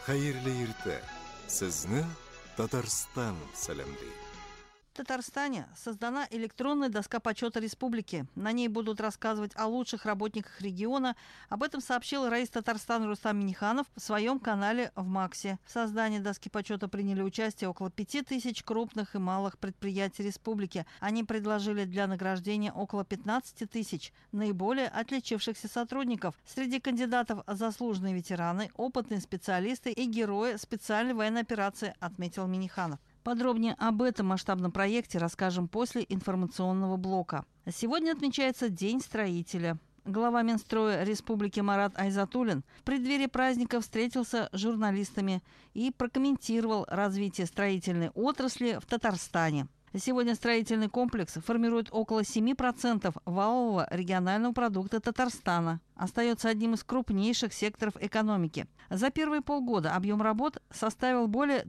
Хәерле иртә. Сезне Татарстан сәламлый. В Татарстане создана электронная доска почета республики. На ней будут рассказывать о лучших работниках региона. Об этом сообщил раис Татарстана Рустам Минниханов в своем канале в МАКСе. В создании доски почета приняли участие около 5000 крупных и малых предприятий республики. Они предложили для награждения около 15 тысяч наиболее отличившихся сотрудников. Среди кандидатов заслуженные ветераны, опытные специалисты и герои специальной военной операции, отметил Минниханов. Подробнее об этом масштабном проекте расскажем после информационного блока. Сегодня отмечается День строителя. Глава Минстроя Республики Марат Айзатуллин в преддверии праздника встретился с журналистами и прокомментировал развитие строительной отрасли в Татарстане. Сегодня строительный комплекс формирует около 7% валового регионального продукта Татарстана. Остается одним из крупнейших секторов экономики. За первые полгода объем работ составил более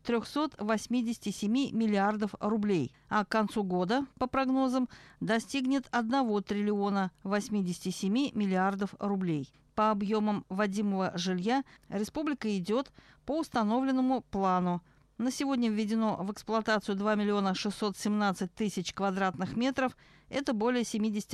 387 миллиардов рублей, а к концу года, по прогнозам, достигнет 1 триллиона 87 миллиардов рублей. По объемам вводимого жилья республика идет по установленному плану. На сегодня введено в эксплуатацию 2 миллиона 617 тысяч квадратных метров. Это более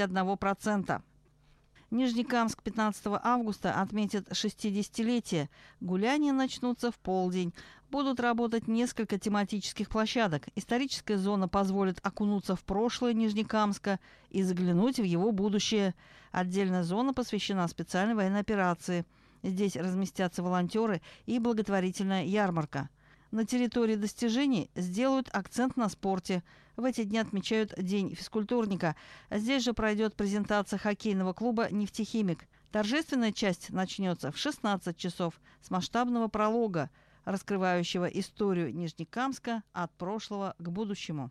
71%. Нижнекамск 15 августа отметит 60-летие. Гуляния начнутся в полдень. Будут работать несколько тематических площадок. Историческая зона позволит окунуться в прошлое Нижнекамска и заглянуть в его будущее. Отдельная зона посвящена специальной военной операции. Здесь разместятся волонтеры и благотворительная ярмарка. На территории достижений сделают акцент на спорте. В эти дни отмечают День физкультурника. Здесь же пройдет презентация хоккейного клуба «Нефтехимик». Торжественная часть начнется в 16 часов с масштабного пролога, раскрывающего историю Нижнекамска от прошлого к будущему.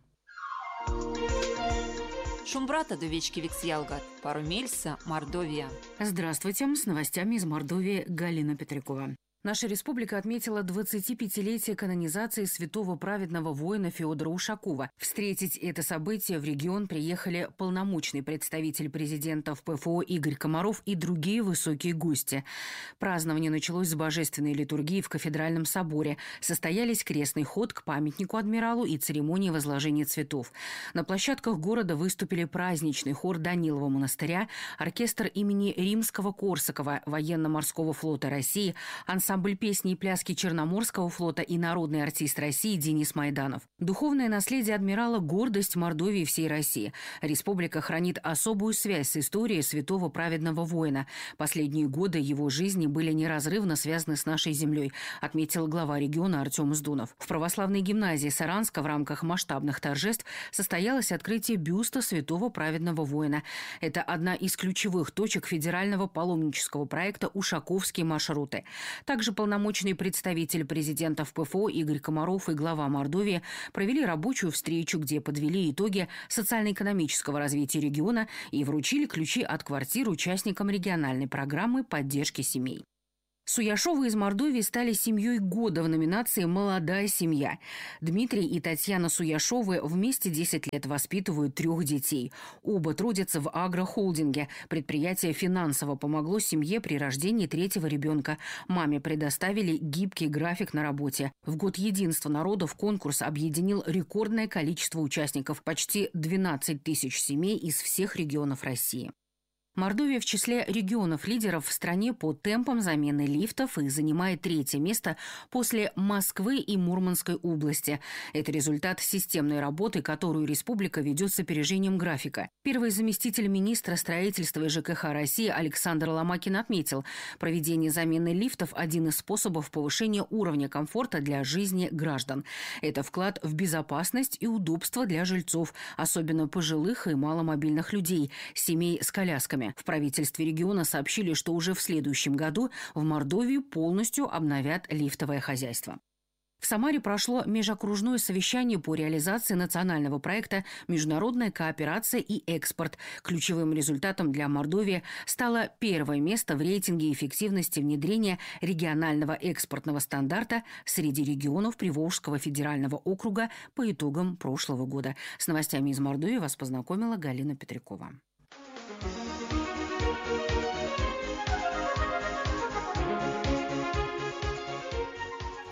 Шумбрата довечки Виксялгат, Парумельса, Мордовия. Здравствуйте, с новостями из Мордовии Галина Петрякова. Наша республика отметила 25-летие канонизации святого праведного воина Феодора Ушакова. Встретить это событие в регион приехали полномочный представитель президента в ПФО Игорь Комаров и другие высокие гости. Празднование началось с божественной литургии в кафедральном соборе. Состоялись крестный ход к памятнику адмиралу и церемония возложения цветов. На площадках города выступили праздничный хор Данилова монастыря, оркестр имени Римского-Корсакова военно-морского флота России, ансамбль песни и пляски Черноморского флота и народный артист России Денис Майданов. Духовное наследие адмирала – гордость Мордовии и всей России. Республика хранит особую связь с историей святого праведного воина. Последние годы его жизни были неразрывно связаны с нашей землей, отметил глава региона Артем Сдунов. В православной гимназии Саранска в рамках масштабных торжеств состоялось открытие бюста святого праведного воина. Это одна из ключевых точек федерального паломнического проекта «Ушаковские маршруты». Также полномочный представитель президента в ПФО Игорь Комаров и глава Мордовии провели рабочую встречу, где подвели итоги социально-экономического развития региона и вручили ключи от квартир участникам региональной программы поддержки семей. Суяшовы из Мордовии стали семьей года в номинации «Молодая семья». Дмитрий и Татьяна Суяшовы вместе 10 лет воспитывают 3 детей. Оба трудятся в агрохолдинге. Предприятие финансово помогло семье при рождении 3-го ребенка. Маме предоставили гибкий график на работе. В год единства народов конкурс объединил рекордное количество участников – почти 12 тысяч семей из всех регионов России. Мордовия в числе регионов-лидеров в стране по темпам замены лифтов и занимает 3-е место после Москвы и Мурманской области. Это результат системной работы, которую республика ведет с опережением графика. Первый заместитель министра строительства и ЖКХ России Александр Ломакин отметил, проведение замены лифтов – один из способов повышения уровня комфорта для жизни граждан. Это вклад в безопасность и удобство для жильцов, особенно пожилых и маломобильных людей, семей с колясками. В правительстве региона сообщили, что уже в следующем году в Мордовии полностью обновят лифтовое хозяйство. В Самаре прошло межокружное совещание по реализации национального проекта «Международная кооперация и экспорт». Ключевым результатом для Мордовии стало 1-е место в рейтинге эффективности внедрения регионального экспортного стандарта среди регионов Приволжского федерального округа по итогам прошлого года. С новостями из Мордовии вас познакомила Галина Петрякова.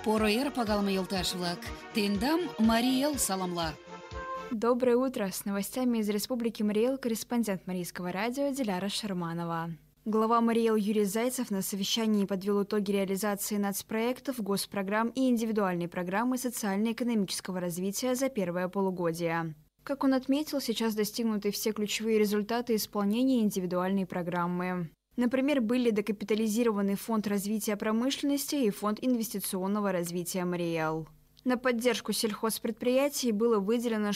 Пороер пагалма елташ-влак. Тендам Мариэл саламла. Доброе утро! С новостями из Республики Мариэл корреспондент Марийского радио Диляра Шарманова. Глава Мариэл Юрий Зайцев на совещании подвел итоги реализации нацпроектов, госпрограмм и индивидуальной программы социально-экономического развития за первое полугодие. Как он отметил, сейчас достигнуты все ключевые результаты исполнения индивидуальной программы. Например, были докапитализированы Фонд развития промышленности и Фонд инвестиционного развития Мариэл. На поддержку сельхозпредприятий было выделено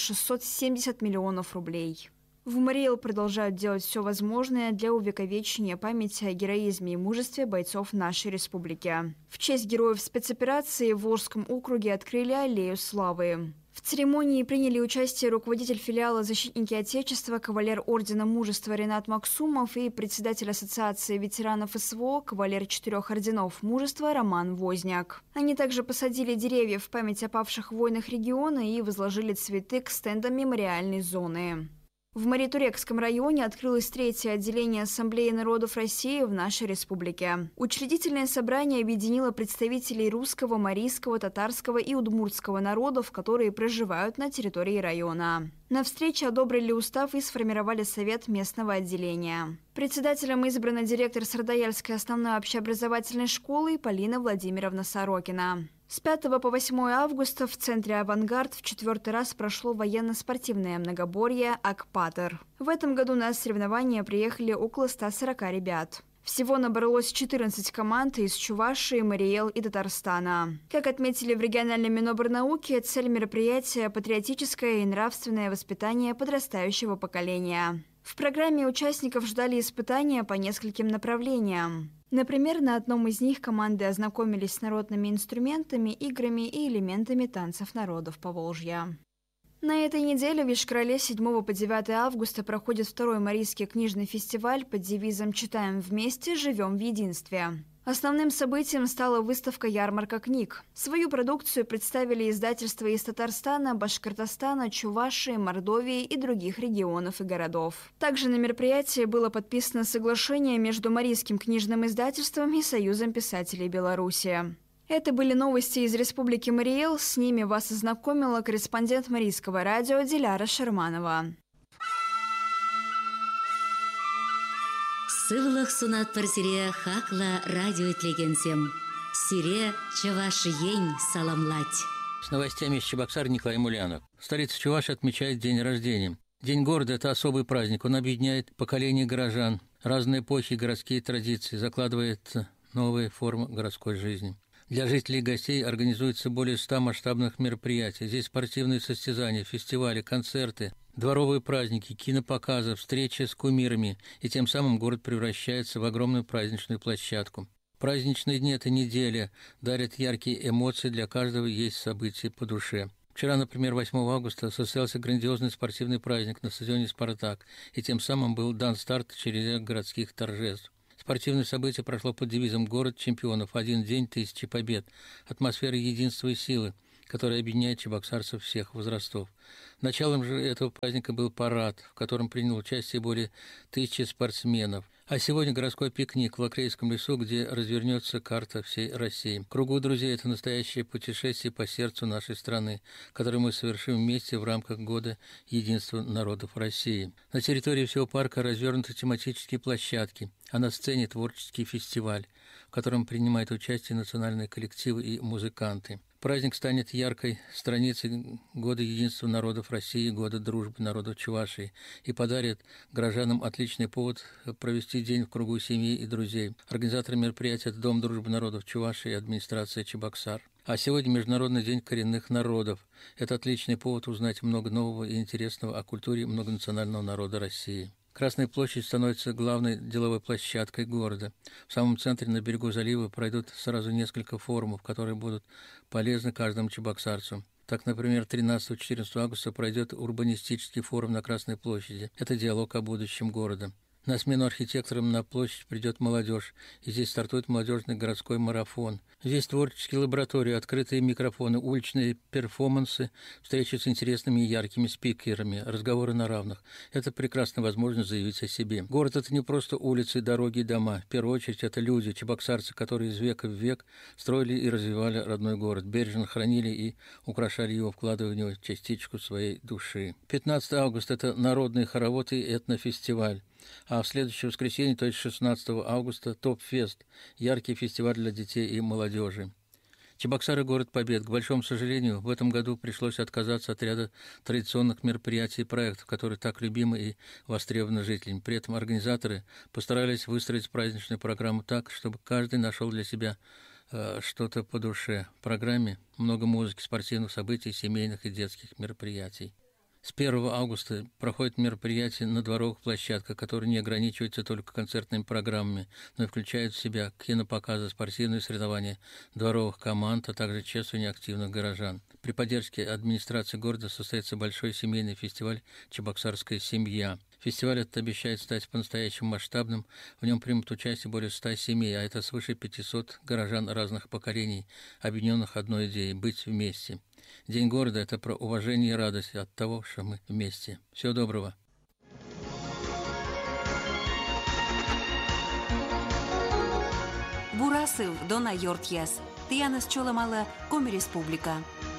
670 миллионов рублей. В Мариэл продолжают делать все возможное для увековечения памяти о героизме и мужестве бойцов нашей республики. В честь героев спецоперации в Волжском округе открыли аллею славы. В церемонии приняли участие руководитель филиала «Защитники Отечества», кавалер Ордена Мужества Ренат Максумов и председатель Ассоциации ветеранов СВО, кавалер 4 орденов Мужества Роман Возняк. Они также посадили деревья в память о павших воинах региона и возложили цветы к стендам мемориальной зоны. В Маритурекском районе открылось 3-е отделение Ассамблеи народов России в нашей республике. Учредительное собрание объединило представителей русского, марийского, татарского и удмуртского народов, которые проживают на территории района. На встрече одобрили устав и сформировали совет местного отделения. Председателем избрана директор Сардаяльской основной общеобразовательной школы Полина Владимировна Сорокина. С 5 по 8 августа в центре «Авангард» в 4-й раз прошло военно-спортивное многоборье «Акпатер». В этом году на соревнования приехали около 140 ребят. Всего набралось 14 команд из Чувашии, Мариэл и Татарстана. Как отметили в региональном Минобрнауке, цель мероприятия – патриотическое и нравственное воспитание подрастающего поколения. В программе участников ждали испытания по нескольким направлениям. Например, на одном из них команды ознакомились с народными инструментами, играми и элементами танцев народов Поволжья. На этой неделе в Ишкрале с 7 по 9 августа проходит 2-й Марийский книжный фестиваль под девизом «Читаем вместе, живем в единстве». Основным событием стала выставка-ярмарка книг. Свою продукцию представили издательства из Татарстана, Башкортостана, Чувашии, Мордовии и других регионов и городов. Также на мероприятии было подписано соглашение между Марийским книжным издательством и Союзом писателей Беларуси. Это были новости из Республики Мариэл. С ними вас ознакомила корреспондент Марийского радио Диляра Шарманова. Сывлых сунат парсире хакла радио тлегенсем. Сире Чувашиень саламлать. С новостями из Чебоксар Николай Мулянов. Столица Чувашии отмечает день рождения. День города – это особый праздник. Он объединяет поколения горожан, разные эпохи, городские традиции, закладывает новые формы городской жизни. Для жителей и гостей организуется более 100 масштабных мероприятий. Здесь спортивные состязания, фестивали, концерты, дворовые праздники, кинопоказы, встречи с кумирами, и тем самым город превращается в огромную праздничную площадку. Праздничные дни этой недели дарят яркие эмоции, для каждого есть события по душе. Вчера, например, 8 августа состоялся грандиозный спортивный праздник на стадионе «Спартак», и тем самым был дан старт череде городских торжеств. Спортивное событие прошло под девизом «Город чемпионов. Один день, 1000 побед». Атмосфера единства и силы, которая объединяет чебоксарцев всех возрастов. Началом же этого праздника был парад, в котором приняло участие более 1000 спортсменов. А сегодня городской пикник в Лакрейском лесу, где развернется карта всей России. Кругу друзей – это настоящее путешествие по сердцу нашей страны, которое мы совершим вместе в рамках Года единства народов России. На территории всего парка развернуты тематические площадки, а на сцене творческий фестиваль, в котором принимают участие национальные коллективы и музыканты. Праздник станет яркой страницей Года единства народов России, Года дружбы народов Чувашии и подарит горожанам отличный повод провести день в кругу семьи и друзей. Организаторы мероприятия – это Дом дружбы народов Чувашии и администрация Чебоксар. А сегодня Международный день коренных народов. Это отличный повод узнать много нового и интересного о культуре многонационального народа России. Красная площадь становится главной деловой площадкой города. В самом центре на берегу залива пройдут сразу несколько форумов, которые будут полезны каждому чебоксарцу. Так, например, 13-14 августа пройдет урбанистический форум на Красной площади. Это диалог о будущем города. На смену архитекторам на площадь придет молодежь, и здесь стартует молодежный городской марафон. Здесь творческие лаборатории, открытые микрофоны, уличные перформансы, встречи с интересными и яркими спикерами, разговоры на равных. Это прекрасная возможность заявить о себе. Город – это не просто улицы, дороги и дома. В первую очередь это люди, чебоксарцы, которые из века в век строили и развивали родной город, бережно хранили и украшали его, вкладывая в него частичку своей души. 15 августа – это народный хоровод и этнофестиваль. А в следующее воскресенье, то есть 16 августа, ТОП-фест – яркий фестиваль для детей и молодежи. Чебоксары – город побед. К большому сожалению, в этом году пришлось отказаться от ряда традиционных мероприятий и проектов, которые так любимы и востребованы жителями. При этом организаторы постарались выстроить праздничную программу так, чтобы каждый нашел для себя что-то по душе. В программе много музыки, спортивных событий, семейных и детских мероприятий. С 1 августа проходят мероприятия на дворовых площадках, которые не ограничиваются только концертными программами, но и включают в себя кинопоказы, спортивные соревнования дворовых команд, а также чествование активных горожан. При поддержке администрации города состоится большой семейный фестиваль «Чебоксарская семья». Фестиваль этот обещает стать по-настоящему масштабным. В нем примут участие более 100 семей, а это свыше 500 горожан разных поколений, объединенных одной идеей – быть вместе. День города – это про уважение и радость от того, что мы вместе. Всего доброго. Бурасов Дона Йортьяс. Тиана Счоламала, Коми Республика.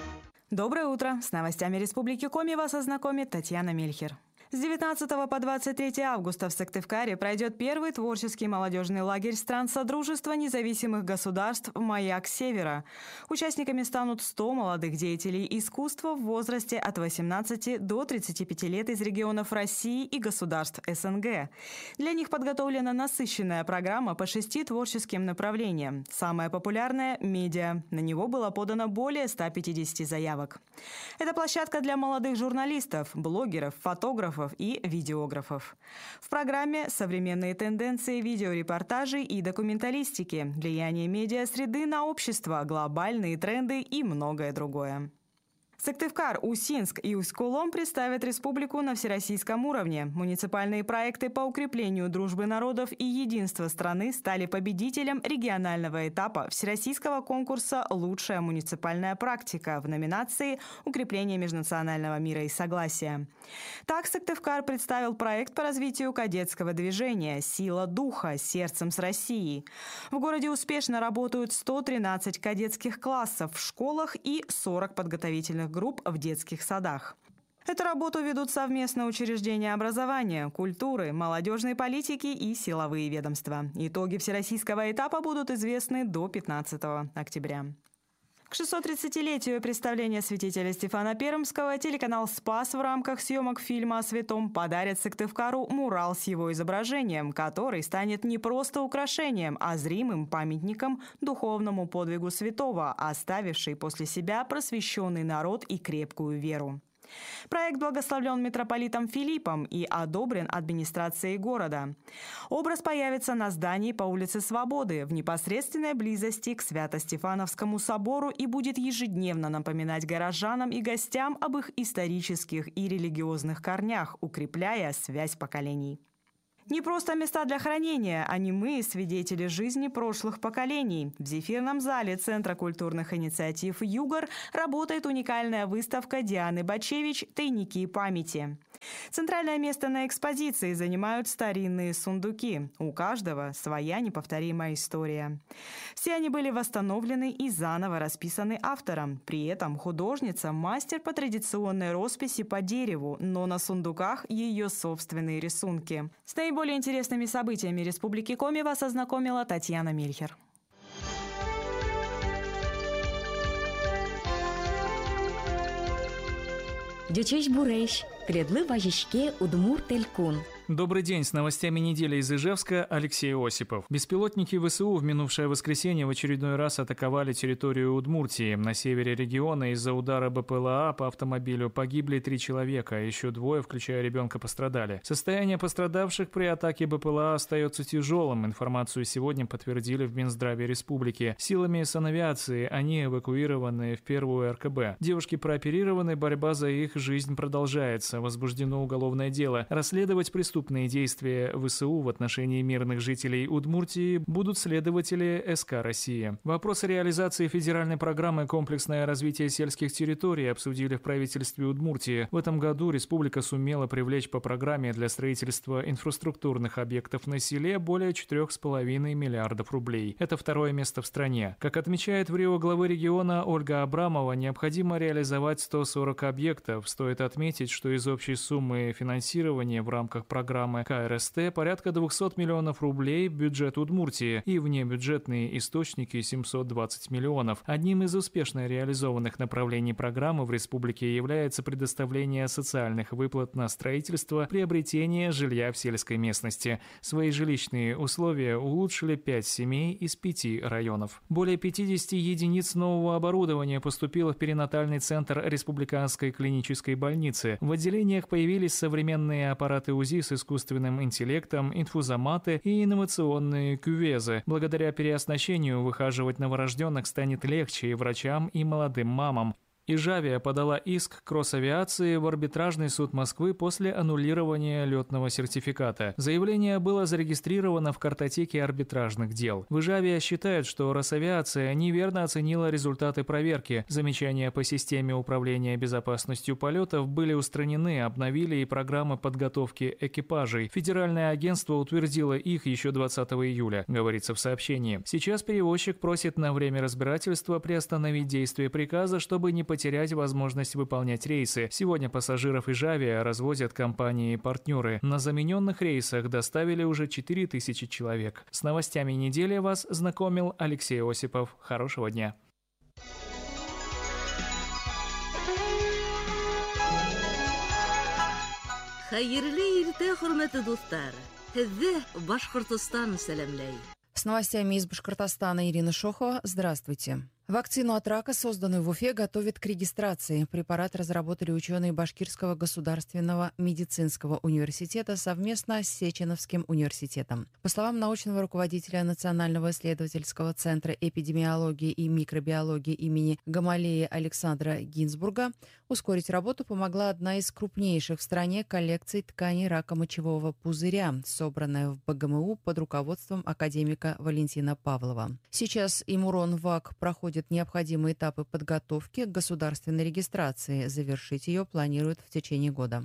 Доброе утро. С новостями Республики Коми вас ознакомит Татьяна Мельхер. С 19 по 23 августа в Сыктывкаре пройдет первый творческий молодежный лагерь стран Содружества независимых государств «Маяк Севера». Участниками станут 100 молодых деятелей искусства в возрасте от 18 до 35 лет из регионов России и государств СНГ. Для них подготовлена насыщенная программа по 6 творческим направлениям. Самое популярное – медиа. На него было подано более 150 заявок. Это площадка для молодых журналистов, блогеров, фотографов и видеографов. В программе современные тенденции видеорепортажей и документалистики, влияние медиасреды на общество, глобальные тренды и многое другое. Сыктывкар, Усинск и Усть-Кулом представят республику на всероссийском уровне. Муниципальные проекты по укреплению дружбы народов и единства страны стали победителем регионального этапа всероссийского конкурса «Лучшая муниципальная практика» в номинации «Укрепление межнационального мира и согласия». Так Сыктывкар представил проект по развитию кадетского движения «Сила духа. Сердцем с Россией». В городе успешно работают 113 кадетских классов в школах и 40 подготовительных групп в детских садах. Эту работу ведут совместно учреждения образования, культуры, молодежной политики и силовые ведомства. Итоги всероссийского этапа будут известны до 15 октября. К 630-летию представления святителя Стефана Пермского телеканал «Спас» в рамках съемок фильма о святом подарит Сыктывкару мурал с его изображением, который станет не просто украшением, а зримым памятником духовному подвигу святого, оставивший после себя просвещенный народ и крепкую веру. Проект благословлен митрополитом Филиппом и одобрен администрацией города. Образ появится на здании по улице Свободы в непосредственной близости к Свято-Стефановскому собору и будет ежедневно напоминать горожанам и гостям об их исторических и религиозных корнях, укрепляя связь поколений. Не просто места для хранения, а немые свидетели жизни прошлых поколений. В зефирном зале Центра культурных инициатив «Югор» работает уникальная выставка Дианы Бачевич «Тайники памяти». Центральное место на экспозиции занимают старинные сундуки. У каждого своя неповторимая история. Все они были восстановлены и заново расписаны автором. При этом художница – мастер по традиционной росписи по дереву, но на сундуках ее собственные рисунки. С наиболее интересными событиями Республики Коми вас ознакомила Татьяна Мельхер. Дючеш Буреш, Предлы Важишке Удмур Телькун. Добрый день. С новостями недели из Ижевска Алексей Осипов. Беспилотники ВСУ в минувшее воскресенье в очередной раз атаковали территорию Удмуртии. На севере региона из-за удара БПЛА по автомобилю погибли 3 человека, а еще 2, включая ребенка, пострадали. Состояние пострадавших при атаке БПЛА остается тяжелым. Информацию сегодня подтвердили в Минздраве республики. Силами санавиации они эвакуированы в первую РКБ. Девушки прооперированы, борьба за их жизнь продолжается. Возбуждено уголовное дело. Расследовать преступление преступные действия ВСУ в отношении мирных жителей Удмуртии, будут следователи СК «Россия». Вопросы реализации федеральной программы «Комплексное развитие сельских территорий» обсудили в правительстве Удмуртии. В этом году республика сумела привлечь по программе для строительства инфраструктурных объектов на селе более 4,5 миллиардов рублей. Это второе место в стране. Как отмечает в Рио главы региона Ольга Абрамова, необходимо реализовать 140 объектов. Стоит отметить, что из общей суммы финансирования в рамках программы КРСТ порядка 200 миллионов рублей бюджет Удмуртии и внебюджетные источники 720 миллионов. Одним из успешно реализованных направлений программы в республике является предоставление социальных выплат на строительство, приобретение жилья в сельской местности. Свои жилищные условия улучшили 5 семей из 5 районов. Более 50 единиц нового оборудования поступило в перинатальный центр Республиканской клинической больницы. В отделениях появились современные аппараты УЗИ с искусственным интеллектом, инфузоматы и инновационные кювезы. Благодаря переоснащению выхаживать новорожденных станет легче и врачам, и молодым мамам. Ижавия подала иск к Росавиации в арбитражный суд Москвы после аннулирования летного сертификата. Заявление было зарегистрировано в картотеке арбитражных дел. В Ижавии считают, что Росавиация неверно оценила результаты проверки. Замечания по системе управления безопасностью полетов были устранены, обновили и программы подготовки экипажей. Федеральное агентство утвердило их еще 20 июля, говорится в сообщении. Сейчас перевозчик просит на время разбирательства приостановить действие приказа, чтобы не потерять возможность выполнять рейсы. Сегодня пассажиров Ижавия развозят компании и партнеры. На замененных рейсах доставили уже 4000 человек. С новостями недели вас знакомил Алексей Осипов. Хорошего дня. Хайырлы иртә, хөрмәтле дуслар. Һеҙҙе Башҡортостан сәләмләй. С новостями из Башкортостана Ирина Шохова. Здравствуйте. Вакцину от рака, созданную в Уфе, готовят к регистрации. Препарат разработали ученые Башкирского государственного медицинского университета совместно с Сеченовским университетом. По словам научного руководителя Национального исследовательского центра эпидемиологии и микробиологии имени Гамалеи Александра Гинзбурга, ускорить работу помогла одна из крупнейших в стране коллекций тканей рака мочевого пузыря, собранная в БГМУ под руководством академика Валентина Павлова. Сейчас Имурон-ВАК проходит необходимые этапы подготовки к государственной регистрации. Завершить ее планируют в течение года.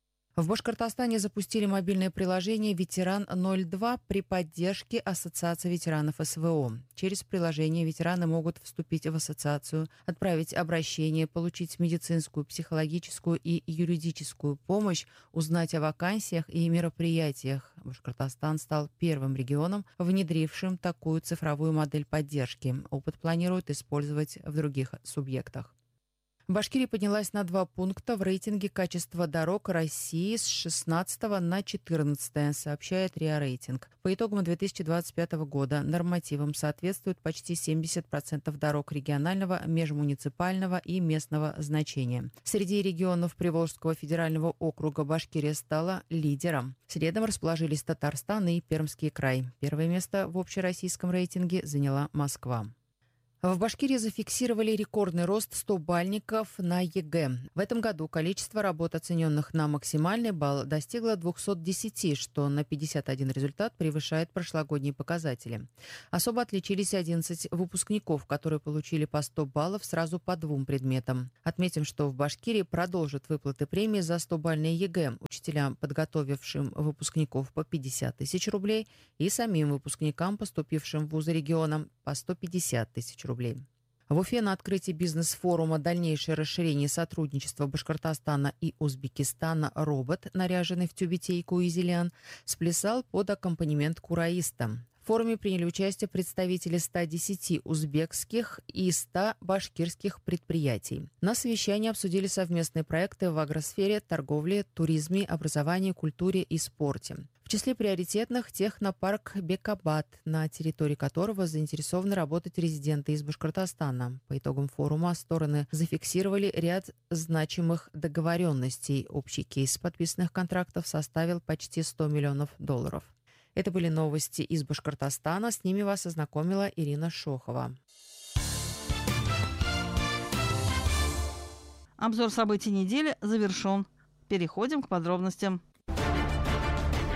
В Башкортостане запустили мобильное приложение «Ветеран-02» при поддержке Ассоциации ветеранов СВО. Через приложение ветераны могут вступить в ассоциацию, отправить обращение, получить медицинскую, психологическую и юридическую помощь, узнать о вакансиях и мероприятиях. Башкортостан стал первым регионом, внедрившим такую цифровую модель поддержки. Опыт планируют использовать в других субъектах. Башкирия поднялась на 2 пункта в рейтинге качества дорог России с 16 на 14, сообщает РИА Рейтинг. По итогам 2025 года нормативам соответствует почти 70% дорог регионального, межмуниципального и местного значения. Среди регионов Приволжского федерального округа Башкирия стала лидером. Следом расположились Татарстан и Пермский край. Первое место в общероссийском рейтинге заняла Москва. В Башкирии зафиксировали рекордный рост 100-бальников на ЕГЭ. В этом году количество работ, оцененных на максимальный балл, достигло 210, что на 51 результат превышает прошлогодние показатели. Особо отличились 11 выпускников, которые получили по 100 баллов сразу по 2 предметам. Отметим, что в Башкирии продолжат выплаты премии за 100-бальные ЕГЭ учителям, подготовившим выпускников, по 50 тысяч рублей, и самим выпускникам, поступившим в вузы региона, по 150 тысяч рублей. В Уфе на открытии бизнес-форума «Дальнейшее расширение сотрудничества Башкортостана и Узбекистана» робот, наряженный в тюбетейку «Изилян», сплясал под аккомпанемент кураиста. В форуме приняли участие представители 110 узбекских и 100 башкирских предприятий. На совещании обсудили совместные проекты в агросфере, торговле, туризме, образовании, культуре и спорте. В числе приоритетных – технопарк Бекабад, на территории которого заинтересованы работать резиденты из Башкортостана. По итогам форума стороны зафиксировали ряд значимых договоренностей. Общий кейс подписанных контрактов составил почти $100 миллионов. Это были новости из Башкортостана. С ними вас ознакомила Ирина Шохова. Обзор событий недели завершен. Переходим к подробностям.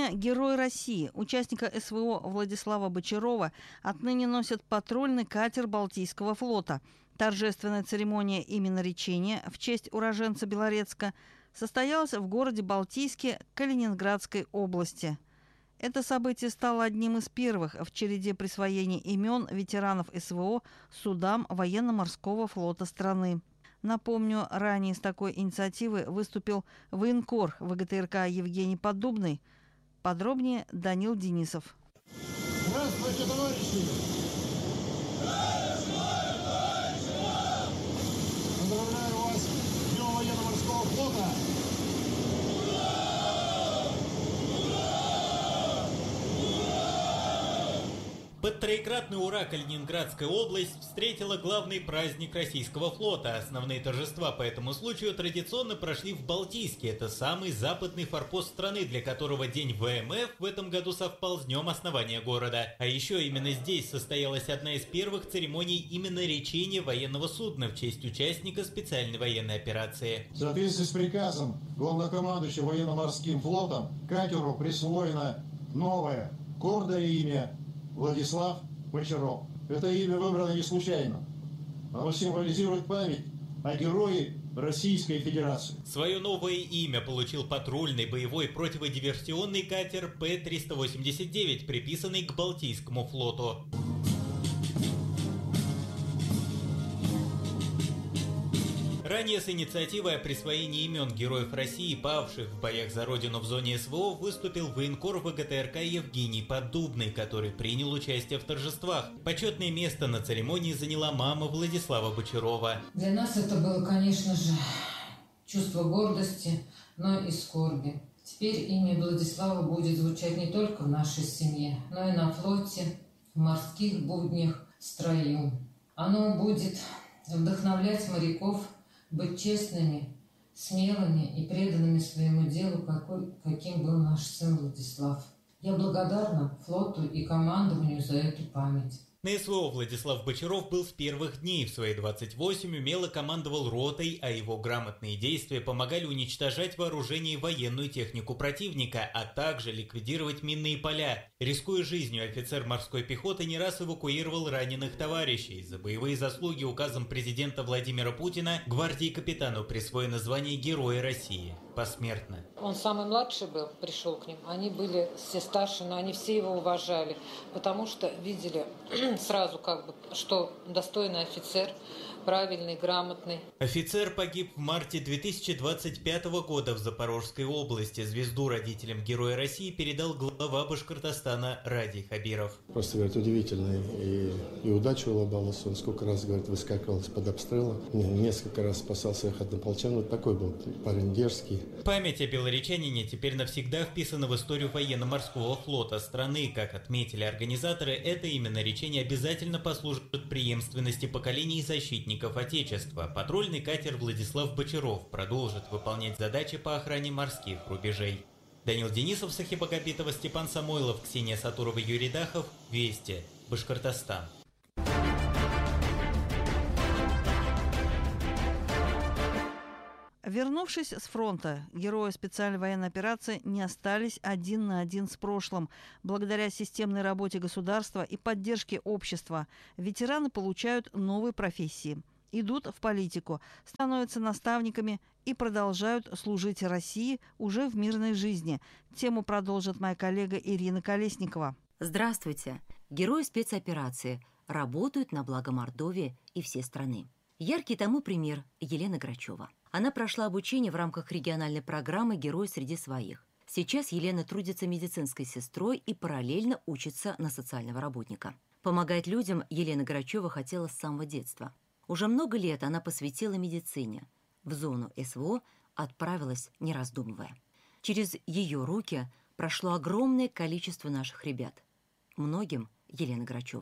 Имя Герой России, участника СВО Владислава Бочарова, отныне носит патрульный катер Балтийского флота. Торжественная церемония именоречения в честь уроженца Белорецка состоялась в городе Балтийске Калининградской области. Это событие стало одним из первых в череде присвоения имен ветеранов СВО судам военно-морского флота страны. Напомню, ранее с такой инициативой выступил военкор ВГТРК Евгений Поддубный. Подробнее Данил Денисов. Здравствуйте, товарищи! Поздравляю вас с Днем военно-морского флота! Под троекратный ура Калининградская область встретила главный праздник российского флота. Основные торжества по этому случаю традиционно прошли в Балтийске. Это самый западный форпост страны, для которого День ВМФ в этом году совпал с днем основания города. А еще именно здесь состоялась одна из первых церемоний именоречения военного судна в честь участника специальной военной операции. В соответствии с приказом главнокомандующего военно-морским флотом катеру присвоено новое гордое имя Владислав Бочаров. Это имя выбрано не случайно. Оно символизирует память о герое Российской Федерации. Свое новое имя получил патрульный боевой противодиверсионный катер П-389, приписанный к Балтийскому флоту. Ранее с инициативой о присвоении имен героев России, павших в боях за родину в зоне СВО, выступил военкор ВГТРК Евгений Поддубный, который принял участие в торжествах. Почетное место на церемонии заняла мама Владислава Бочарова. Для нас это было, конечно же, чувство гордости, но и скорби. Теперь имя Владислава будет звучать не только в нашей семье, но и на флоте, в морских буднях, в строю. Оно будет вдохновлять моряков быть честными, смелыми и преданными своему делу, каким был наш сын Владислав. Я благодарна флоту и командованию за эту память. На СВО Владислав Бочаров был с первых дней. В свои 28 умело командовал ротой, а его грамотные действия помогали уничтожать вооружение и военную технику противника, а также ликвидировать минные поля. Рискуя жизнью, офицер морской пехоты не раз эвакуировал раненых товарищей. За боевые заслуги указом президента Владимира Путина гвардии капитану присвоено звание Героя России. Посмертно. Он самый младший был, пришел к ним. Они были все старше, но они все его уважали, потому что видели сразу, что достойный офицер, правильный, грамотный. Офицер погиб в марте 2025 года в Запорожской области. Звезду родителям Героя России передал глава Башкортостана Радий Хабиров. Просто, говорит, удивительный и удача улыбалась. Он сколько раз, говорит, выскакивал из-под обстрела. Несколько раз спасал своих однополчан. Вот такой был парень дерзкий. Память о белоречанине теперь навсегда вписана в историю военно-морского флота страны. Как отметили организаторы, это именно речение обязательно послужит преемственности поколений защитников Отечества. Патрульный катер Владислав Бочаров продолжит выполнять задачи по охране морских рубежей. Данил Денисов, Сахиба Габитова, Степан Самойлов, Ксения Сатурова, Юрий Дахов. Вести. Башкортостан. Вернувшись с фронта, герои специальной военной операции не остались один на один с прошлым. Благодаря системной работе государства и поддержке общества ветераны получают новые профессии, идут в политику, становятся наставниками и продолжают служить России уже в мирной жизни. Тему продолжит моя коллега Ирина Колесникова. Здравствуйте! Герои спецоперации работают на благо Мордовии и всей страны. Яркий тому пример – Елена Грачева. Она прошла обучение в рамках региональной программы «Герой среди своих». Сейчас Елена трудится медицинской сестрой и параллельно учится на социального работника. Помогать людям Елена Грачева хотела с самого детства. Уже много лет она посвятила медицине. В зону СВО отправилась, не раздумывая. Через ее руки прошло огромное количество наших ребят. Многим Елена Грачева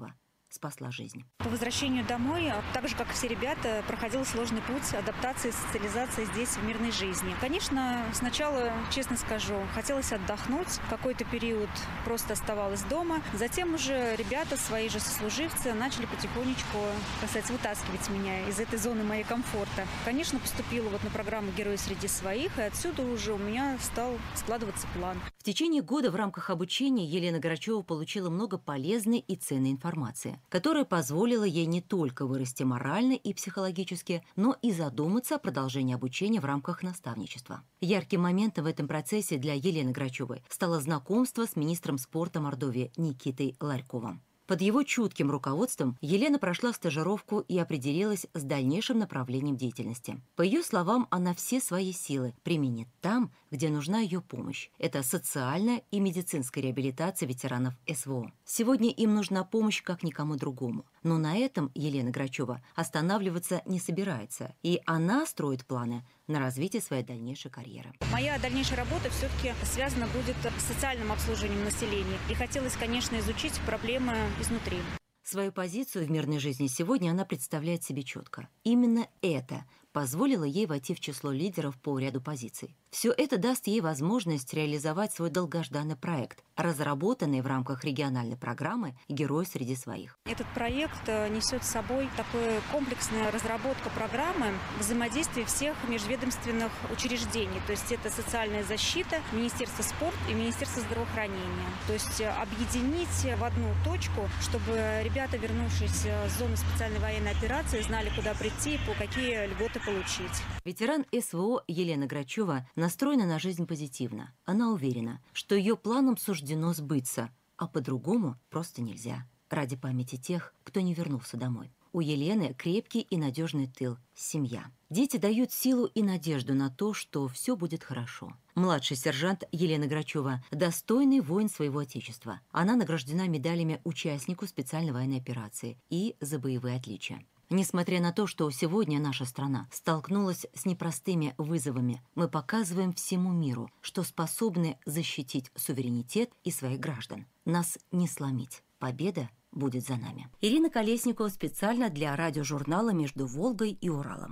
спасла жизнь. По возвращению домой, так же, как и все ребята, проходил сложный путь адаптации, социализации здесь, в мирной жизни. Конечно, сначала, честно скажу, хотелось отдохнуть. Какой-то период просто оставалась дома. Затем уже ребята, свои же сослуживцы, начали потихонечку, так сказать, вытаскивать меня из этой зоны моей комфорта. Конечно, поступила на программу «Герои среди своих», и отсюда уже у меня стал складываться план. В течение года в рамках обучения Елена Грачева получила много полезной и ценной информации, которая позволила ей не только вырасти морально и психологически, но и задуматься о продолжении обучения в рамках наставничества. Ярким моментом в этом процессе для Елены Грачевой стало знакомство с министром спорта Мордовии Никитой Ларьковым. Под его чутким руководством Елена прошла стажировку и определилась с дальнейшим направлением деятельности. По ее словам, она все свои силы применит там, где нужна ее помощь. Это социальная и медицинская реабилитация ветеранов СВО. Сегодня им нужна помощь как никому другому. Но на этом Елена Грачева останавливаться не собирается, и она строит планы на развитие своей дальнейшей карьеры. Моя дальнейшая работа все-таки связана будет с социальным обслуживанием населения. И хотелось, конечно, изучить проблемы изнутри. Свою позицию в мирной жизни сегодня она представляет себе четко. Именно это позволило ей войти в число лидеров по ряду позиций. Все это даст ей возможность реализовать свой долгожданный проект, разработанный в рамках региональной программы «Герои среди своих». Этот проект несет с собой такую комплексную разработку программы взаимодействия всех межведомственных учреждений. То есть это социальная защита, Министерство спорта и Министерство здравоохранения. То есть объединить в одну точку, чтобы ребята, вернувшись с зоны специальной военной операции, знали, куда прийти и по какие льготы получить. Ветеран СВО Елена Грачева настроена на жизнь позитивно. Она уверена, что ее планам суждено сбыться, а по-другому просто нельзя. Ради памяти тех, кто не вернулся домой. У Елены крепкий и надежный тыл – семья. Дети дают силу и надежду на то, что все будет хорошо. Младший сержант Елена Грачева – достойный воин своего отечества. Она награждена медалями участнику специальной военной операции и за боевые отличия. Несмотря на то, что сегодня наша страна столкнулась с непростыми вызовами, мы показываем всему миру, что способны защитить суверенитет и своих граждан. Нас не сломить. Победа будет за нами. Ирина Колесникова специально для радиожурнала «Между Волгой и Уралом».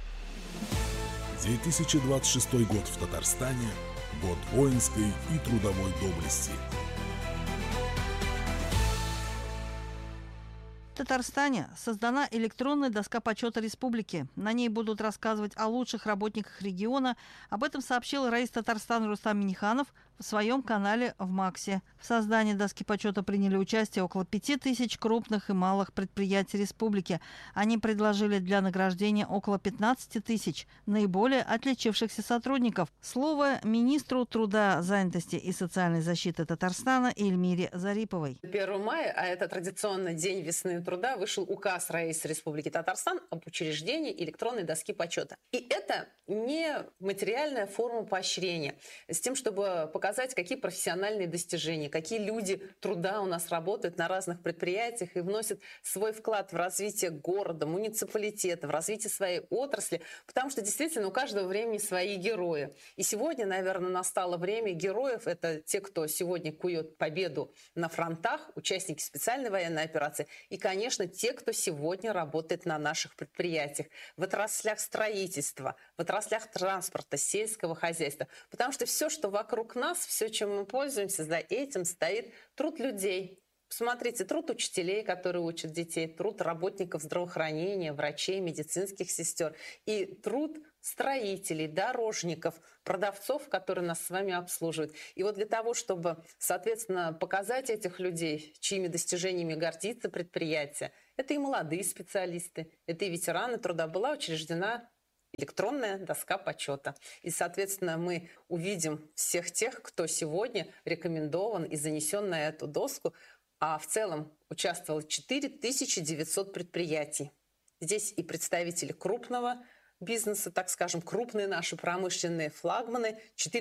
2026 год в Татарстане – год воинской и трудовой доблести. В Татарстане создана электронная доска почета республики. На ней будут рассказывать о лучших работниках региона. Об этом сообщил раис Татарстана Рустам Миниханов в своем канале в МАКСе. В создании доски почета приняли участие около 5000 крупных и малых предприятий республики. Они предложили для награждения около 15 тысяч наиболее отличившихся сотрудников. Слово министру труда, занятости и социальной защиты Татарстана Эльмире Зариповой. 1 мая, а это традиционно День весны и труда, вышел указ раиса Республики Татарстан об учреждении электронной доски почета. И это не материальная форма поощрения с тем, чтобы показать, какие профессиональные достижения, какие люди труда у нас работают на разных предприятиях и вносят свой вклад в развитие города, муниципалитета, в развитие своей отрасли, потому что действительно у каждого времени свои герои. И сегодня, наверное, настало время героев. Это те, кто сегодня кует победу на фронтах, участники специальной военной операции и, конечно, те, кто сегодня работает на наших предприятиях, в отраслях строительства, в отраслях транспорта, сельского хозяйства. Потому что все, что вокруг нас, все, чем мы пользуемся, за этим стоит труд людей. Посмотрите, труд учителей, которые учат детей, труд работников здравоохранения, врачей, медицинских сестер и труд строителей, дорожников, продавцов, которые нас с вами обслуживают. И вот для того, чтобы, соответственно, показать этих людей, чьими достижениями гордится предприятие, это и молодые специалисты, это и ветераны труда, была учреждена электронная доска почета. И, соответственно, мы увидим всех тех, кто сегодня рекомендован и занесен на эту доску. А в целом участвовало 4900 предприятий. Здесь и представители крупного бизнеса, так скажем, крупные наши промышленные флагманы,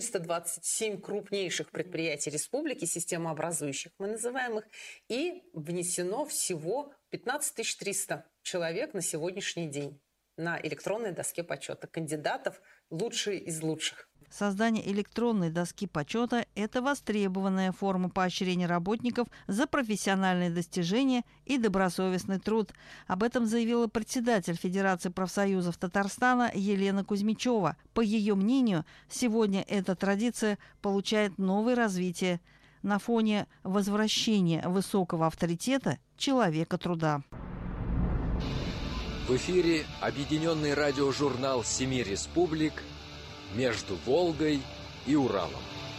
427 крупнейших предприятий республики, системообразующих, мы называем их, и внесено всего 15 300 человек на сегодняшний день на электронной доске почета. Кандидатов лучшие из лучших. Создание электронной доски почета – это востребованная форма поощрения работников за профессиональные достижения и добросовестный труд. Об этом заявила председатель Федерации профсоюзов Татарстана Елена Кузьмичева. По ее мнению, сегодня эта традиция получает новое развитие на фоне возвращения высокого авторитета человека труда. В эфире объединенный радиожурнал «Семи республик» «Между Волгой и Уралом».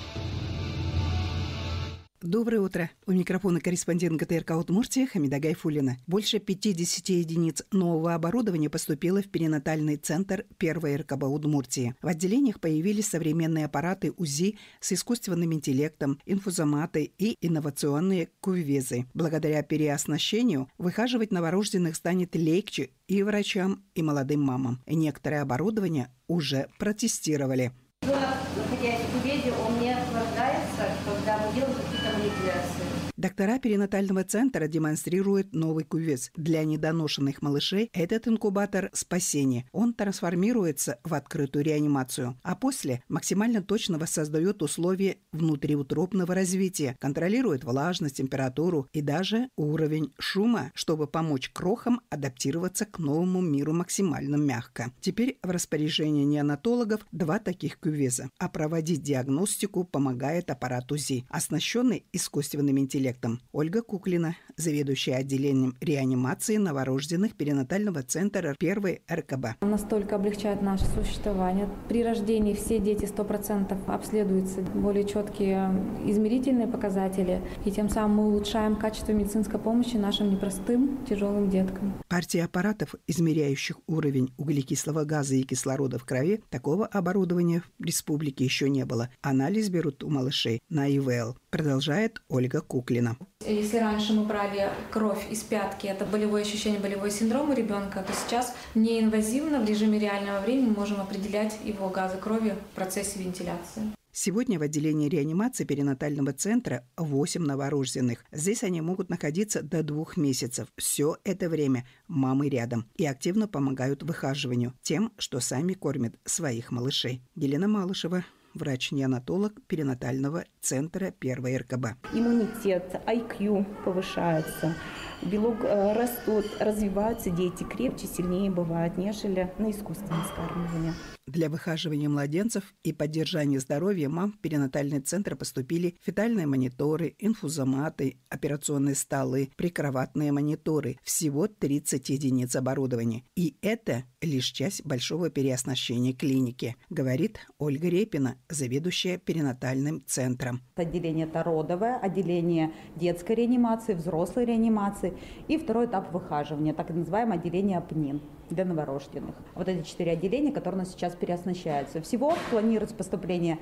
Доброе утро. У микрофона корреспондент ГТРК Удмуртия Хамида Гайфуллина. Больше 50 единиц нового оборудования поступило в перинатальный центр 1 РКБ Удмуртии. В отделениях появились современные аппараты УЗИ с искусственным интеллектом, инфузоматы и инновационные кувезы. Благодаря переоснащению выхаживать новорожденных станет легче и врачам, и молодым мамам. Некоторое оборудование уже протестировали. Находясь в кувезе, он не охлаждается, когда мы делаем какие-то манипуляции. Доктора перинатального центра демонстрируют новый кувез. Для недоношенных малышей этот инкубатор спасения. Он трансформируется в открытую реанимацию, а после максимально точно воссоздает условия внутриутробного развития, контролирует влажность, температуру и даже уровень шума, чтобы помочь крохам адаптироваться к новому миру максимально мягко. Теперь в распоряжении неонатологов 2 таких кувеза, а проводить диагностику помогает аппарат УЗИ, оснащенный искусственным интеллектом. Ольга Куклина, заведующая отделением реанимации новорожденных перинатального центра 1 РКБ. Настолько облегчает наше существование. При рождении все дети 100% обследуются, более четкие измерительные показатели, и тем самым мы улучшаем качество медицинской помощи нашим непростым, тяжелым деткам. Партия аппаратов, измеряющих уровень углекислого газа и кислорода в крови, такого оборудования в республике еще не было. Анализ берут у малышей на ИВЛ, продолжает Ольга Куклина. Если раньше мы брали кровь из пятки, это болевое ощущение, болевой синдром у ребенка, то сейчас неинвазивно в режиме реального времени мы можем определять его газы крови в процессе вентиляции. Сегодня в отделении реанимации перинатального центра 8 новорожденных. Здесь они могут находиться до 2 месяцев. Все это время мамы рядом и активно помогают выхаживанию тем, что сами кормят своих малышей. Елена Малышева, врач-неонатолог перинатального центра 1 РКБ. Иммунитет, IQ повышается, белок растут, развиваются дети, крепче, сильнее бывают, нежели на искусственное вскармливание. Для выхаживания младенцев и поддержания здоровья мам в перинатальный центр поступили фетальные мониторы, инфузоматы, операционные столы, прикроватные мониторы. Всего 30 единиц оборудования. И это лишь часть большого переоснащения клиники, говорит Ольга Репина, заведующая перинатальным центром. Отделение это родовое, отделение детской реанимации, взрослой реанимации и второй этап выхаживания, так называемое отделение ПНИН для новорожденных. Вот эти 4 отделения, которые у нас сейчас переоснащаются. Всего планируется поступление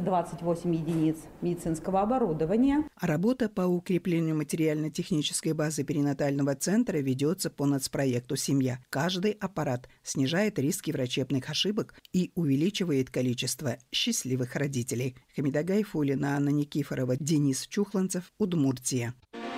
328 единиц медицинского оборудования. Работа по укреплению материально-технической базы перинатального центра ведется по нацпроекту «Семья». Каждый аппарат снижает риски врачебных ошибок и увеличивает количество счастливых родителей. Хамида Гайфуллина, Анна Никифорова, Денис Чухланцев, Удмуртия.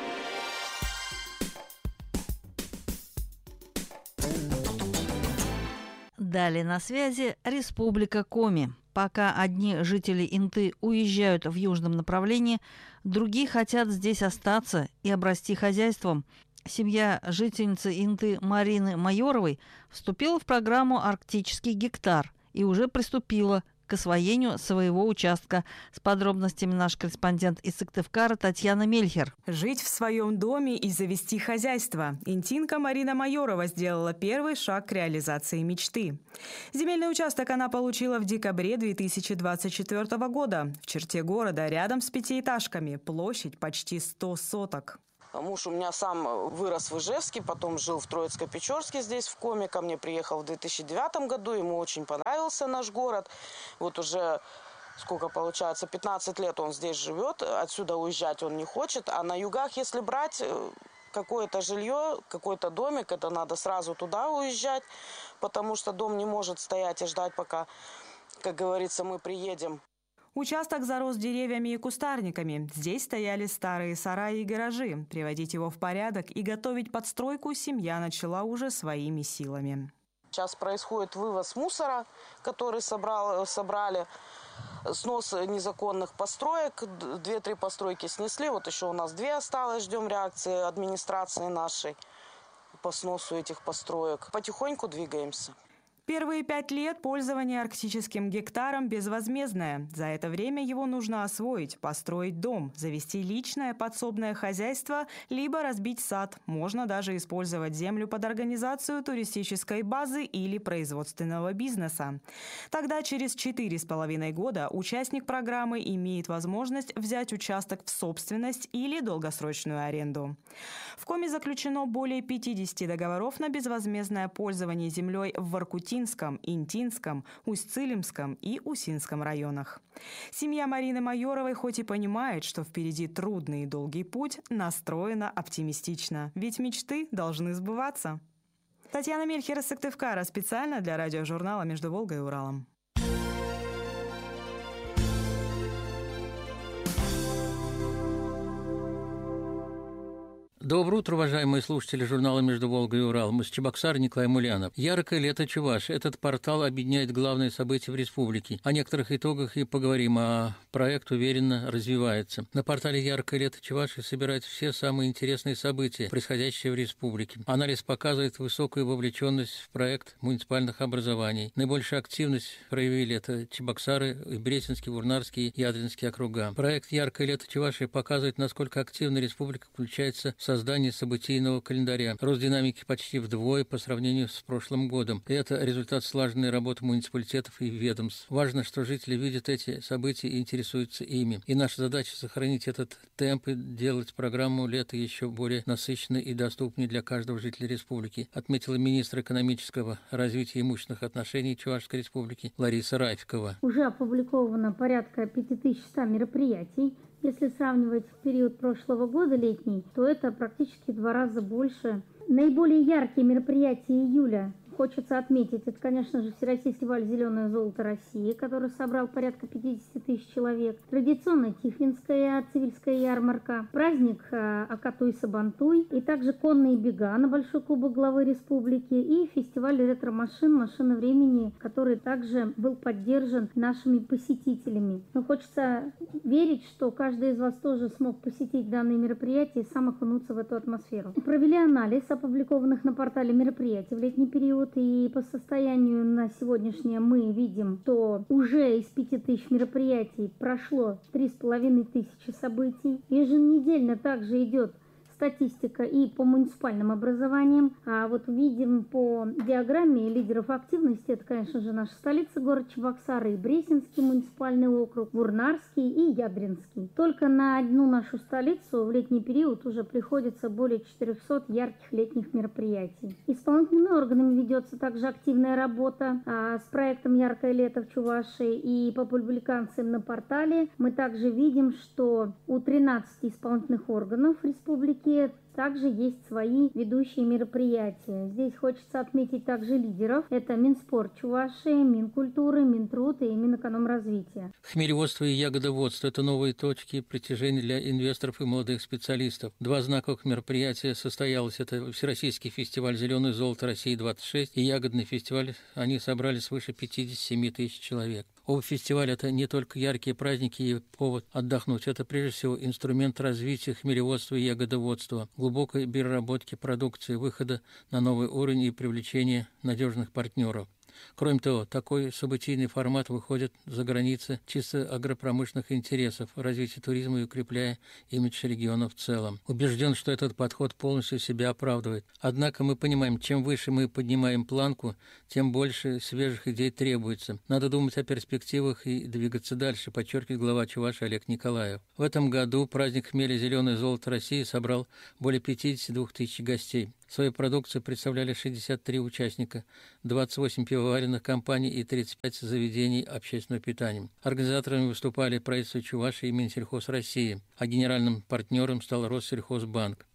Далее на связи Республика Коми. Пока одни жители Инты уезжают в южном направлении, другие хотят здесь остаться и обрасти хозяйством. Семья жительницы Инты Марины Майоровой вступила в программу «Арктический гектар» и уже приступила к освоению своего участка. С подробностями наш корреспондент из Сыктывкара Татьяна Мельхер. Жить в своем доме и завести хозяйство. Интинка Марина Майорова сделала первый шаг к реализации мечты. Земельный участок она получила в декабре 2024 года в черте города, рядом с 5-этажками. Площадь почти 100 соток. Муж у меня сам вырос в Ижевске, потом жил в Троицко-Печорске здесь, в Коме. Ко мне приехал в 2009 году, ему очень понравился наш город. Вот уже, сколько получается, 15 лет он здесь живет, отсюда уезжать он не хочет. А на югах, если брать какое-то жилье, какой-то домик, это надо сразу туда уезжать, потому что дом не может стоять и ждать, пока, как говорится, мы приедем. Участок зарос деревьями и кустарниками. Здесь стояли старые сараи и гаражи. Приводить его в порядок и готовить подстройку семья начала уже своими силами. Сейчас происходит вывоз мусора, который собрали. снос незаконных построек. 2-3 постройки снесли. Вот еще у нас 2 осталось. Ждем реакции администрации нашей по сносу этих построек. Потихоньку двигаемся. Первые 5 лет пользование арктическим гектаром безвозмездное. За это время его нужно освоить, построить дом, завести личное подсобное хозяйство, либо разбить сад. Можно даже использовать землю под организацию туристической базы или производственного бизнеса. Тогда через 4,5 года участник программы имеет возможность взять участок в собственность или долгосрочную аренду. В Коми заключено более 50 договоров на безвозмездное пользование землей в Воркутинском, Интинском, Усть-Цилимском и Усинском районах. Семья Марины Майоровой хоть и понимает, что впереди трудный и долгий путь, настроена оптимистично. Ведь мечты должны сбываться. Татьяна Мельхер из Сыктывкара специально для радиожурнала «Между Волгой и Уралом». Доброе утро, уважаемые слушатели журнала «Между Волгой и Уралом». Из Чебоксара Николай Мулянов. Яркое лето Чувашии. Этот портал объединяет главные события в республике. О некоторых итогах и поговорим, а проект уверенно развивается. На портале «Яркое лето Чувашии» собираются все самые интересные события, происходящие в республике. Анализ показывает высокую вовлеченность в проект муниципальных образований. Наибольшую активность проявили это Чебоксары, Бресенский, Вурнарский и Ядринский округа. Проект «Яркое лето Чувашии» показывает, насколько активно республика включается в создание событийного календаря. Рост динамики почти вдвое по сравнению с прошлым годом. И это результат слаженной работы муниципалитетов и ведомств. Важно, что жители видят эти события и интересуются ими. И наша задача сохранить этот темп и делать программу лета еще более насыщенной и доступней для каждого жителя республики, отметила министр экономического развития и имущественных отношений Чувашской республики Лариса Рафикова. Уже опубликовано порядка 5100 мероприятий. Если сравнивать период прошлого года, летний, то это практически в 2 раза больше. Наиболее яркие мероприятия июля хочется отметить, это, конечно же, Всероссийский фестиваль «Зеленое золото России», который собрал порядка 50 тысяч человек, традиционная Тихвинская цивильская ярмарка, праздник Акатуй Сабантуй, и также конные бега на Большой кубок главы республики и фестиваль ретро-машин «Машина времени», который также был поддержан нашими посетителями. Но хочется верить, что каждый из вас тоже смог посетить данные мероприятия и сам окунуться в эту атмосферу. Провели анализ опубликованных на портале мероприятий в летний период, и по состоянию на сегодняшнее мы видим, что уже из 5000 мероприятий прошло 3500 событий. Еженедельно также идет статистика и по муниципальным образованиям. А вот видим по диаграмме лидеров активности, это, конечно же, наша столица, город Чебоксары, и Бресенский муниципальный округ, Вурнарский и Ядринский. Только на одну нашу столицу в летний период уже приходится более 400 ярких летних мероприятий. Исполнительными органами ведется также активная работа с проектом «Яркое лето в Чувашии», и по публикациям на портале мы также видим, что у 13 исполнительных органов республики также есть свои ведущие мероприятия. Здесь хочется отметить также лидеров. Это Минспорт Чувашии, Минкультуры, Минтруд и Минэкономразвития. Хмелеводство и ягодоводство – это новые точки притяжения для инвесторов и молодых специалистов. 2 знаковых мероприятия состоялось. Это Всероссийский фестиваль «Зеленое золото России-26» и ягодный фестиваль. Они собрали свыше 57 тысяч человек. Оба фестиваля – это не только яркие праздники и повод отдохнуть. Это, прежде всего, инструмент развития хмелеводства и ягодоводства, глубокой переработки продукции, выхода на новый уровень и привлечения надежных партнеров. Кроме того, такой событийный формат выходит за границы чисто агропромышленных интересов, развития туризма и укрепляя имидж региона в целом. Убежден, что этот подход полностью себя оправдывает. Однако мы понимаем, чем выше мы поднимаем планку, тем больше свежих идей требуется. Надо думать о перспективах и двигаться дальше, подчеркивает глава Чувашии Олег Николаев. В этом году праздник хмеля «Зеленое золото России» собрал более 52 тысяч гостей. Свою продукцию представляли 63 участника, 28 пивоваренных компаний и 35 заведений общественного питания. Организаторами выступали правительство Чувашии и Минсельхоз России, а генеральным партнером стал Россельхозбанк.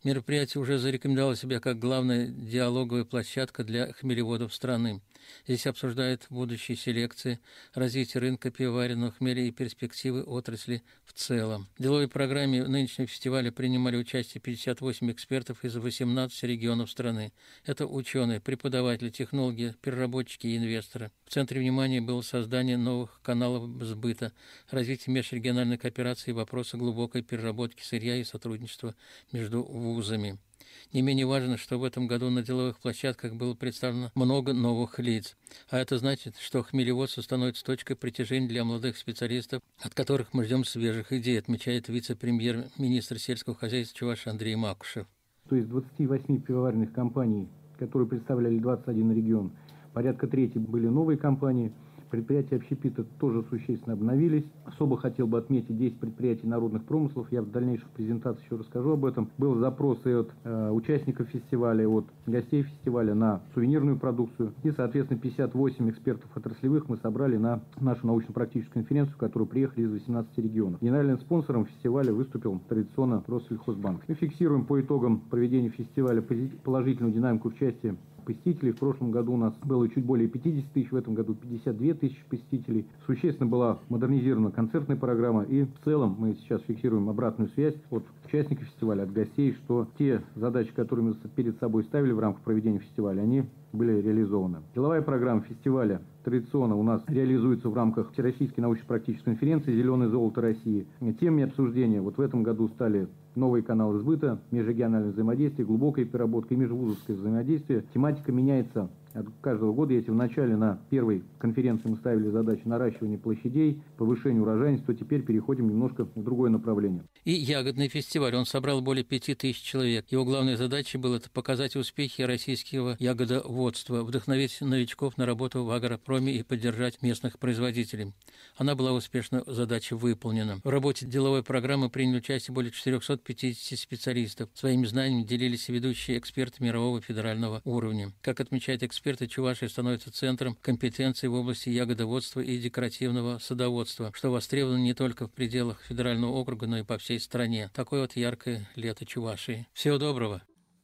Мероприятие уже зарекомендовало себя как главная диалоговая площадка для хмелеводов страны. Здесь обсуждают будущие селекции, развитие рынка пивоваренного хмеля и перспективы отрасли в целом. В деловой программе нынешнего фестиваля принимали участие 58 экспертов из 18 регионов страны. Это ученые, преподаватели, технологи, переработчики и инвесторы. В центре внимания было создание новых каналов сбыта, развитие межрегиональной кооперации и вопросы глубокой переработки сырья и сотрудничества между вузами. Не менее важно, что в этом году на деловых площадках было представлено много новых лиц. А это значит, что хмелеводство становится точкой притяжения для молодых специалистов, от которых мы ждем свежих идей, отмечает вице-премьер-министр сельского хозяйства Чувашии Андрей Макушев. То есть 28 пивоваренных компаний, которые представляли 21 регион, порядка трети были новые компании. Предприятия общепита тоже существенно обновились. Особо хотел бы отметить 10 предприятий народных промыслов. Я в дальнейших презентациях еще расскажу об этом. Был запрос и от участников фестиваля, от гостей фестиваля на сувенирную продукцию. И, соответственно, 58 экспертов отраслевых мы собрали на нашу научно-практическую конференцию, в которую приехали из 18 регионов. Генеральным спонсором фестиваля выступил традиционно Россельхозбанк. Мы фиксируем по итогам проведения фестиваля положительную динамику участия посетителей. В прошлом году у нас было чуть более 50 тысяч, в этом году 52 тысячи посетителей. Существенно была модернизирована концертная программа, и в целом мы сейчас фиксируем обратную связь от участников фестиваля, от гостей, что те задачи, которые мы перед собой ставили в рамках проведения фестиваля, они были реализованы. Деловая программа фестиваля традиционно у нас реализуется в рамках Всероссийской научно-практической конференции «Зеленое золото России». Темами обсуждения вот в этом году стали новые каналы сбыта, межрегиональное взаимодействие, глубокая переработка и межвузовское взаимодействие. Тематика меняется от каждого года. Если в начале на первой конференции мы ставили задачу наращивания площадей, повышения урожайности, то теперь переходим немножко в другое направление. И ягодный фестиваль. Он собрал более 5000 человек. Его главной задачей было показать успехи российского ягодоводства, вдохновить новичков на работу в агропроме и поддержать местных производителей. Она была успешно, задача выполнена. В работе деловой программы приняли участие более 450 специалистов. Своими знаниями делились ведущие эксперты мирового федерального уровня. Как отмечает эксперты, Чувашия становится центром компетенции в области ягодоводства и декоративного садоводства, что востребовано не только в пределах федерального округа, но и по всей стране. Такое вот яркое лето Чувашии. Всего доброго!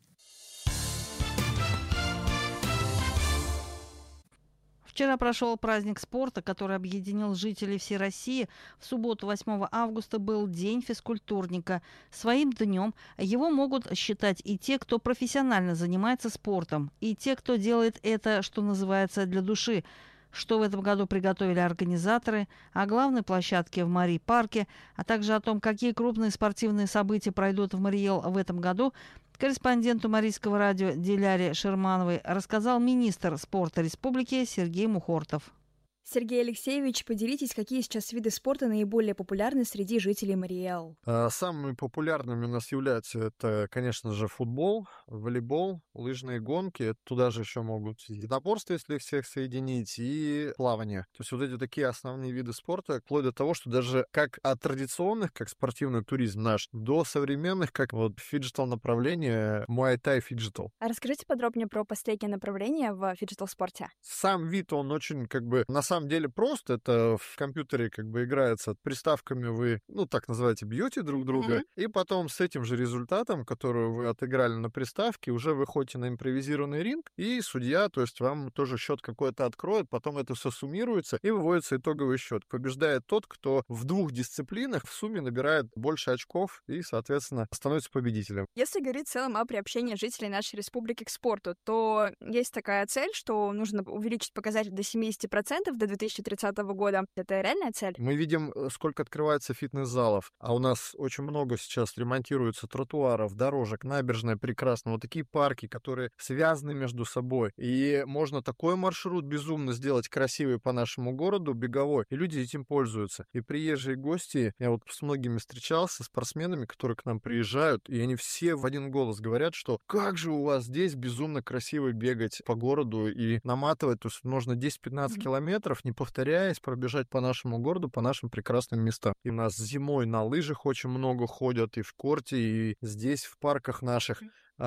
Вчера прошел праздник спорта, который объединил жителей всей России. В субботу, 8 августа, был День физкультурника. Своим днем его могут считать и те, кто профессионально занимается спортом, и те, кто делает это, что называется, для души. Что в этом году приготовили организаторы, о главной площадке в Мари-парке, а также о том, какие крупные спортивные события пройдут в Мариэл в этом году, корреспонденту Марийского радио Диляре Шермановой рассказал министр спорта республики Сергей Мухортов. Сергей Алексеевич, поделитесь, какие сейчас виды спорта наиболее популярны среди жителей Мариэл? Самыми популярными у нас являются, это, конечно же, футбол, волейбол, лыжные гонки. Туда же еще могут единоборства, если их всех соединить, и плавание. То есть вот эти такие основные виды спорта, вплоть до того, что даже как от традиционных, как спортивный туризм наш, до современных, как вот фиджитал направление, муай-тай фиджитал. А расскажите подробнее про последнее направление в фиджитал-спорте. Сам вид, он очень, на самом деле просто. Это в компьютере играется приставками, вы, так называете, бьете друг друга, и потом с этим же результатом, который вы отыграли на приставке, уже выходите на импровизированный ринг, и судья, то есть вам тоже счет какой-то откроет, потом это все суммируется, и выводится итоговый счет. Побеждает тот, кто в двух дисциплинах в сумме набирает больше очков и, соответственно, становится победителем. Если говорить в целом о приобщении жителей нашей республики к спорту, то есть такая цель, что нужно увеличить показатель до 70% до 2030 года. Это реальная цель? Мы видим, сколько открывается фитнес-залов, а у нас очень много сейчас ремонтируется тротуаров, дорожек, набережная прекрасно. Вот такие парки, которые связаны между собой. И можно такой маршрут безумно сделать красивый по нашему городу, беговой, и люди этим пользуются. И приезжие гости, я вот с многими встречался, спортсменами, которые к нам приезжают, и они все в один голос говорят, что как же у вас здесь безумно красиво бегать по городу и наматывать, то есть можно 10-15 километров, не повторяясь, пробежать по нашему городу, по нашим прекрасным местам. И у нас зимой на лыжах очень много ходят, и в корте, и здесь, в парках наших,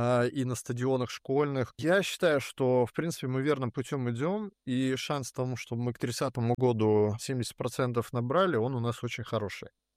и на стадионах школьных. Я считаю, что, в принципе, мы верным путем идем, и шанс тому, чтобы мы к 30-му году 70% набрали, он у нас очень хороший.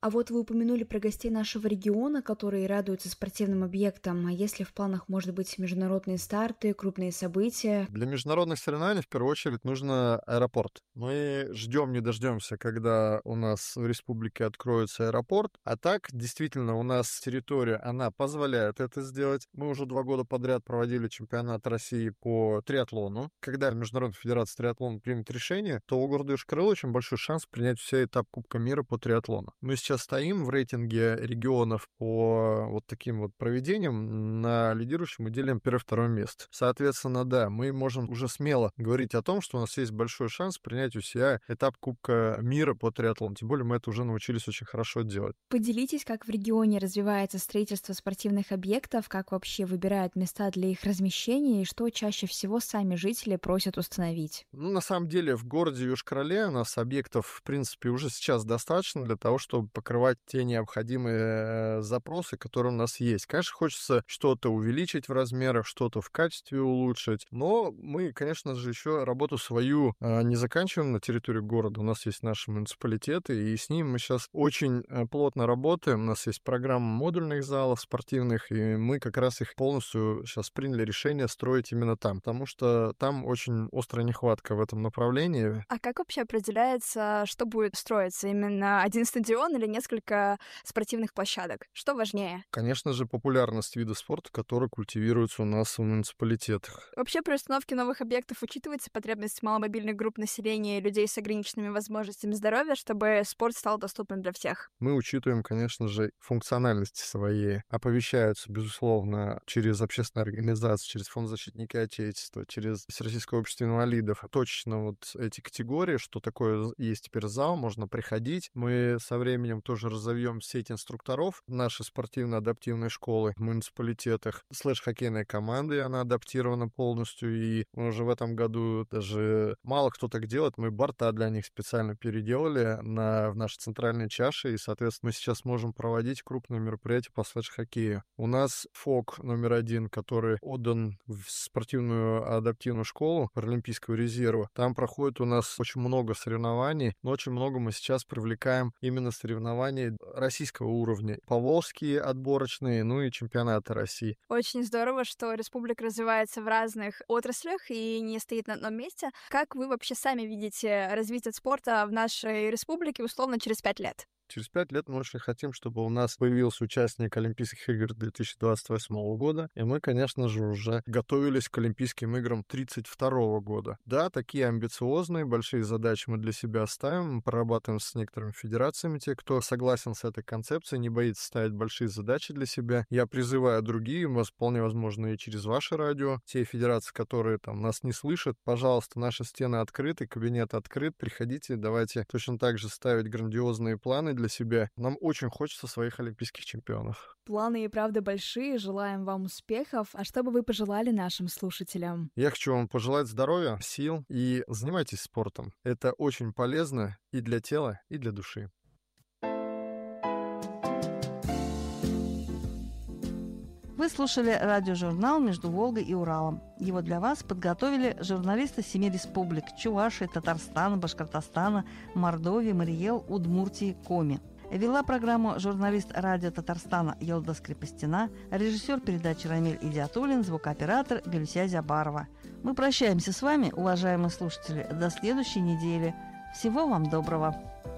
А вот вы упомянули про гостей нашего региона, которые радуются спортивным объектам. А есть ли в планах, может быть, международные старты, крупные события? Для международных соревнований в первую очередь нужно аэропорт. Мы ждем, не дождемся, когда у нас в республике откроется аэропорт. А так, действительно, у нас территория, она позволяет это сделать. Мы уже 2 года подряд проводили чемпионат России по триатлону. Когда Международная федерация триатлона примет решение, то у города Йошкар-Олы очень большой шанс принять все этап Кубка мира по триатлону. Мы сейчас стоим в рейтинге регионов по вот таким вот проведениям. На лидирующем мы делим 1-2 место. Соответственно, да, мы можем уже смело говорить о том, что у нас есть большой шанс принять у себя этап Кубка мира по триатлону. Тем более мы это уже научились очень хорошо делать. Поделитесь, как в регионе развивается строительство спортивных объектов, как вообще выбирают места для их размещения и что чаще всего сами жители просят установить. На самом деле в городе Йошкар-Оле у нас объектов, в принципе, уже сейчас достаточно для того, чтобы покрывать те необходимые запросы, которые у нас есть. Конечно, хочется что-то увеличить в размерах, что-то в качестве улучшить, но мы, конечно же, еще работу свою не заканчиваем на территории города. У нас есть наши муниципалитеты, и с ними мы сейчас очень плотно работаем. У нас есть программа модульных залов спортивных, и мы как раз их полностью сейчас приняли решение строить именно там, потому что там очень острая нехватка в этом направлении. А как вообще определяется, что будет строиться? Именно один стадион или несколько спортивных площадок? Что важнее? Конечно же, популярность вида спорта, который культивируется у нас в муниципалитетах. Вообще при установке новых объектов учитывается потребность маломобильных групп населения и людей с ограниченными возможностями здоровья, чтобы спорт стал доступным для всех? Мы учитываем, конечно же, функциональности свои. Оповещаются, безусловно, через общественные организации, через Фонд защитника Отечества, через Всероссийское общество инвалидов. Точно вот эти категории, что такое есть теперь зал, можно приходить. Мы со временем тоже разовьем сеть инструкторов. Наши спортивно-адаптивные школы в муниципалитетах. Слэш-хоккейная команда, она адаптирована полностью. И мы уже в этом году даже мало кто так делает. Мы борта для них специально переделали в наши центральные чаши. И, соответственно, мы сейчас можем проводить крупные мероприятия по слэш-хоккею. У нас ФОК номер 1, который отдан в спортивную адаптивную школу Паралимпийского резерва. Там проходит у нас очень много соревнований, но очень много мы сейчас привлекаем именно соревнований российского уровня. Поволжские отборочные, ну и чемпионаты России. Очень здорово, что республика развивается в разных отраслях и не стоит на одном месте. Как вы вообще сами видите развитие спорта в нашей республике условно через 5 лет? Через 5 лет мы очень хотим, чтобы у нас появился участник Олимпийских игр 2028 года, и мы, конечно же, уже готовились к Олимпийским играм 2032 года. Да, такие амбициозные, большие задачи мы для себя ставим, мы прорабатываем с некоторыми федерациями, те, кто согласен с этой концепцией, не боится ставить большие задачи для себя. Я призываю другие, вполне возможно, и через ваше радио, те федерации, которые там нас не слышат, пожалуйста, наши стены открыты, кабинет открыт, приходите, давайте точно так же ставить грандиозные планы для себя. Нам очень хочется своих олимпийских чемпионов. Планы и правда большие, желаем вам успехов. А что бы вы пожелали нашим слушателям? Я хочу вам пожелать здоровья, сил и занимайтесь спортом. Это очень полезно и для тела, и для души. Вы слушали радиожурнал «Между Волгой и Уралом». Его для вас подготовили журналисты 7 республик – Чувашии, Татарстана, Башкортостана, Мордовии, Мариэл, Удмуртии, Коми. Вела программу журналист радио Татарстана Елдас Крепостина, режиссер передачи Рамиль Идиатуллин, звукооператор Гюлься Зябарова. Мы прощаемся с вами, уважаемые слушатели, до следующей недели. Всего вам доброго!